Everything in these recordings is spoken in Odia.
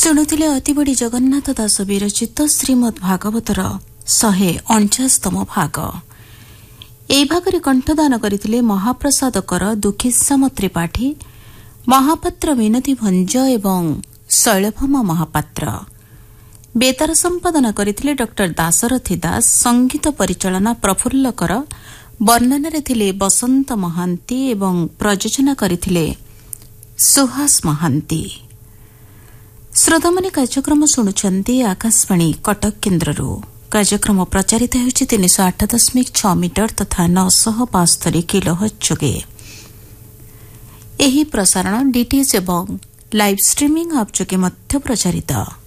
ଶୁଣୁଥିଲେ ଅତିବଡ଼ି ଜଗନ୍ନାଥ ଦାସ ବିରଚିତ ଶ୍ରୀମଦ୍ ଭାଗବତର 149ତମ ଭାଗ। ଏହି ଭାଗରେ କଣ୍ଠଦାନ କରିଥିଲେ ମହାପ୍ରସାଦ କର, ଦୁଃଖୀଶ୍ୟାମ ତ୍ରିପାଠୀ, ମହାପାତ୍ର ବିନୋଦୀ ଭଞ୍ଜ ଏବଂ ଶୈଳଭାମା ମହାପାତ୍ର। ବେତାର ସମ୍ପାଦନା କରିଥିଲେ ଡକ୍ଟର ଦାଶରଥୀ ଦାସ। ସଙ୍ଗୀତ ପରିଚାଳନା ପ୍ରଫୁଲ୍ଲ କର, ବର୍ଣ୍ଣନାରେ ଥିଲେ ବସନ୍ତ ମହାନ୍ତି ଏବଂ ପ୍ରଯୋଜନା କରିଥିଲେ ସୁହାସ ମହାନ୍ତି। ଶ୍ରୋତାମାନେ କାର୍ଯ୍ୟକ୍ରମ ଶୁଣୁଛନ୍ତି ଆକାଶବାଣୀ କଟକ କେନ୍ଦ୍ରରୁ। କାର୍ଯ୍ୟକ୍ରମ ପ୍ରଚାରିତ ହେଉଛି 308.6 ମିଟର ତଥା 972 କିଲୋହର୍ଟ୍ଜ ଯୋଗେ। ଏହି ପ୍ରସାରଣ ଡିଟିଏଚ୍ ଏବଂ ଲାଇଭ୍ ଷ୍ଟ୍ରିମିଂ ଆପ୍ ଯୋଗେ ମଧ୍ୟ ପ୍ରଚାରିତ।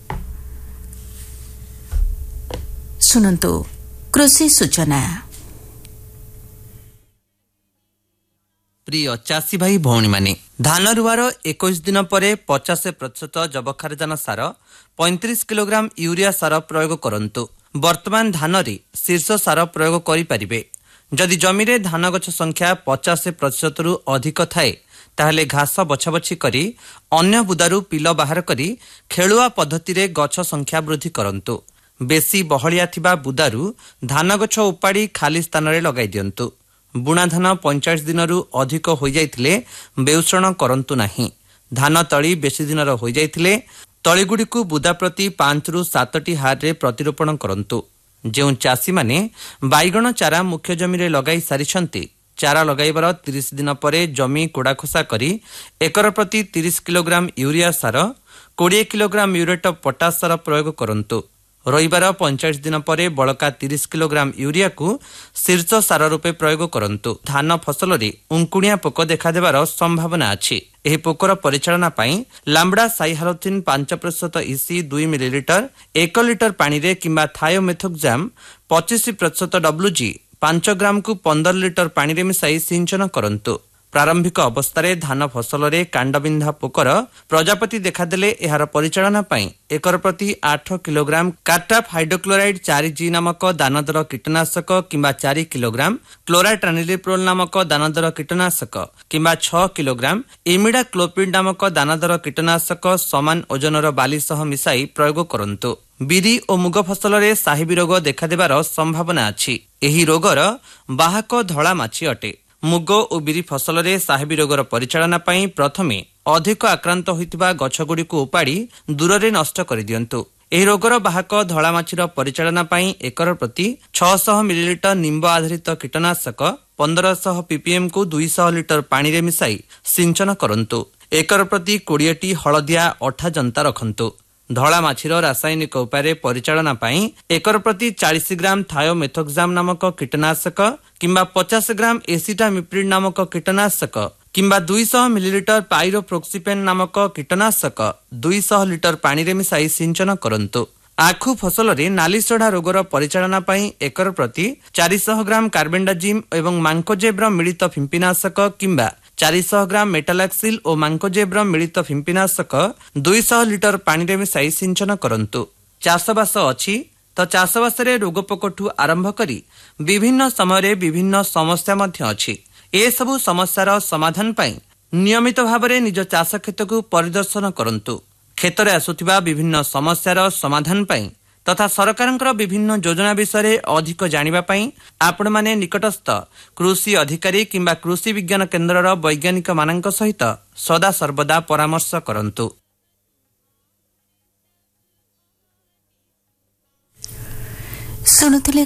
ଶୁଣନ୍ତୁ କୃଷି ସୂଚନା। ପ୍ରିୟ ଚାଷୀ ଭାଇ ଭଉଣୀମାନେ, ଧାନ ରୁଆର 21 ଦିନ ପରେ 50% ଯବକ୍ଷାରଜାନ ସାର, 35 କିଲୋଗ୍ରାମ ୟୁରିଆ ସାର ପ୍ରୟୋଗ କରନ୍ତୁ। ବର୍ତ୍ତମାନ ଧାନରେ ଶୀର୍ଷ ସାର ପ୍ରୟୋଗ କରିପାରିବେ। ଯଦି ଜମିରେ ଧାନ ଗଛ ସଂଖ୍ୟା 50%ରୁ ଅଧିକ ଥାଏ, ତାହେଲେ ଘାସ ବଛାବଛି କରି ଅନ୍ୟ ବୁଦାରୁ ପିଲ ବାହାର କରି ଖେଳୁଆ ପଦ୍ଧତିରେ ଗଛ ସଂଖ୍ୟା ବୃଦ୍ଧି କରନ୍ତୁ। ବେଶୀ ବହଳିଆ ଥିବା ବୁଦାରୁ ଧାନ ଗଛ ଉପାଡ଼ି ଖାଲି ସ୍ଥାନରେ ଲଗାଇ ଦିଅନ୍ତୁ। ବୁଣା ଧାନ 45 ଦିନରୁ ଅଧିକ ହୋଇଯାଇଥିଲେ ବେଉଷଣ କରନ୍ତୁ ନାହିଁ। ଧାନ ତଳି ବେଶୀ ଦିନର ହୋଇଯାଇଥିଲେ ତଳିଗୁଡ଼ିକୁ ବୁଦା ପ୍ରତି 5ରୁ 7ଟି ହାରରେ ପ୍ରତିରୋପଣ କରନ୍ତୁ। ଯେଉଁ ଚାଷୀମାନେ ବାଇଗଣ ଚାରା ମୁଖ୍ୟ ଜମିରେ ଲଗାଇ ସାରିଛନ୍ତି, ଚାରା ଲଗାଇବାର 30 ଦିନ ପରେ ଜମି କୋଡ଼ାଖୋସା କରି ଏକର ପ୍ରତି 30 kilogram urea sir, 20 kilogram muriate of potash ସାର ପ୍ରୟୋଗ କରନ୍ତୁ। ରହିବାର 45 ଦିନ ପରେ ବଳକା 30 କିଲୋଗ୍ରାମ ୟୁରିଆକୁ ଶୀର୍ଷ ସାର ରୂପେ ପ୍ରୟୋଗ କରନ୍ତୁ। ଧାନ ଫସଲରେ ଉଙ୍କୁଣିଆ ପୋକ ଦେଖାଦେବାର ସମ୍ଭାବନା ଅଛି। ଏହି ପୋକର ପରିଚାଳନା ପାଇଁ ଲାମ୍ବଡା ସାଇହାଲୋଥିନ୍ 5% ଇସି 2 ମିଲିଲିଟର 1 ଲିଟର ପାଣିରେ କିମ୍ବା ଥାୟୋମେଥୋକ୍ସାମ 25% WG 5 ଗ୍ରାମକୁ 15 ଲିଟର ପାଣିରେ ମିଶାଇ ସିଞ୍ଚନ କରନ୍ତୁ। ପ୍ରାରମ୍ଭିକ ଅବସ୍ଥାରେ ଧାନ ଫସଲରେ କାଣ୍ଡବିନ୍ଧା ପୋକର ପ୍ରଜାପତି ଦେଖାଦେଲେ ଏହାର ପରିଚାଳନା ପାଇଁ ଏକର ପ୍ରତି 8 କିଲୋଗ୍ରାମ କାର୍ଟାଫ୍ ହାଇଡ୍ରୋକ୍ଲୋରାଇଡ୍ 4G ନାମକ ଦାନାଦାର କୀଟନାଶକ କିମ୍ବା 4 କିଲୋଗ୍ରାମ କ୍ଲୋରାଟ୍ରାନିଲିପ୍ରୋଲ ନାମକ ଦାନାଦାର କୀଟନାଶକ କିମ୍ବା 6 କିଲୋଗ୍ରାମ ଇମିଡାକ୍ଲୋପିଡ୍ ନାମକ ଦାନାଦାର କୀଟନାଶକ ସମାନ ଓଜନର ବାଲି ସହ ମିଶାଇ ପ୍ରୟୋଗ କରନ୍ତୁ। ବିରି ଓ ମୁଗ ଫସଲରେ ସାହିବୀ ରୋଗ ଦେଖାଦେବାର ସମ୍ଭାବନା ଅଛି। ଏହି ରୋଗର ବାହକ ଧଳା ମାଛି ଅଟେ। ମୁଗ ଓ ବିରି ଫସଲରେ ସାହିବୀ ରୋଗର ପରିଚାଳନା ପାଇଁ ପ୍ରଥମେ ଅଧିକ ଆକ୍ରାନ୍ତ ହୋଇଥିବା ଗଛଗୁଡ଼ିକୁ ଉପାଡ଼ି ଦୂରରେ ନଷ୍ଟ କରିଦିଅନ୍ତୁ। ଏହି ରୋଗର ବାହକ ଧଳା ମାଛିର ପରିଚାଳନା ପାଇଁ ଏକର ପ୍ରତି 600 ମିଲିଲିଟର ନିମ୍ବ ଆଧାରିତ କୀଟନାଶକ 1500 ppm କୁ 200 ଲିଟର ପାଣିରେ ମିଶାଇ ସିଞ୍ଚନ କରନ୍ତୁ। ଏକର ପ୍ରତି 20ଟି ହଳଦିଆ ଅଠା ଜନ୍ତା ରଖନ୍ତୁ। ଧଳା ମାଛିର ରାସାୟନିକ ଉପାୟରେ ପରିଚାଳନା ପାଇଁ ଏକର ପ୍ରତି 40 ଗ୍ରାମ ଥାୟୋମେଥୋକ୍ସାମ ନାମକ କୀଟନାଶକ କିମ୍ବା 50 ଗ୍ରାମ ଏସିଟାମିପ୍ରିଡ୍ ନାମକ କୀଟନାଶକ କିମ୍ବା 200 ମିଲିଲିଟର ପାଇରୋପ୍ରୋକ୍ସିପେନ୍ ନାମକ କୀଟନାଶକ 200 ଲିଟର ପାଣିରେ ମିଶାଇ ସିଞ୍ଚନ କରନ୍ତୁ। ଆଖୁ ଫସଲରେ ନାଲିସଢ଼ା ରୋଗର ପରିଚାଳନା ପାଇଁ ଏକର ପ୍ରତି 400 ଗ୍ରାମ କାର୍ବେଣ୍ଡାଜିମ୍ ଏବଂ ମାଙ୍କୋଜେବ୍ର ମିଳିତ ଫିମ୍ପିନାଶକ କିମ୍ବା 400 ଗ୍ରାମ ମେଟାଲାକ୍ସିଲ୍ ଓ ମାଙ୍କୋଜେବ୍ର ମିଳିତ ଫିମ୍ପିନାଶକ 200 ଲିଟର ପାଣିରେ ମିଶାଇ ସିଞ୍ଚନ କରନ୍ତୁ। ଚାଷବାସ ଅଛି ତ ଚାଷବାସରେ ରୋଗପୋକଠୁ ଆରମ୍ଭ କରି ବିଭିନ୍ନ ସମୟରେ ବିଭିନ୍ନ ସମସ୍ୟା ମଧ୍ୟ ଅଛି। ଏସବୁ ସମସ୍ୟାର ସମାଧାନ ପାଇଁ ନିୟମିତ ଭାବରେ ନିଜ ଚାଷ କ୍ଷେତ୍ରକୁ ପରିଦର୍ଶନ କରନ୍ତୁ। କ୍ଷେତ୍ରରେ ଆସୁଥିବା ବିଭିନ୍ନ ସମସ୍ୟାର ସମାଧାନ ପାଇଁ ତଥା ସରକାରଙ୍କର ବିଭିନ୍ନ ଯୋଜନା ବିଷୟରେ ଅଧିକ ଜାଣିବା ପାଇଁ ଆପଣମାନେ ନିକଟସ୍ଥ କୃଷି ଅଧିକାରୀ କିମ୍ବା କୃଷି ବିଜ୍ଞାନ କେନ୍ଦ୍ରର ବୈଜ୍ଞାନିକମାନଙ୍କ ସହିତ ସଦାସର୍ବଦା ପରାମର୍ଶ କରନ୍ତୁ। ଶୁଣୁଥିଲେ